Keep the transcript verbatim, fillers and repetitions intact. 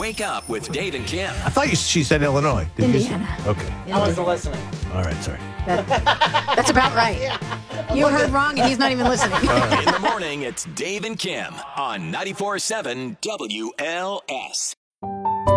Wake Up with Dave and Kim. I thought you, she said Illinois. Did Indiana. You? Okay. I wasn't listening. All right, sorry. That, that's about right. You heard wrong, and he's not even listening. In the morning, it's Dave and Kim on ninety-four point seven W L S.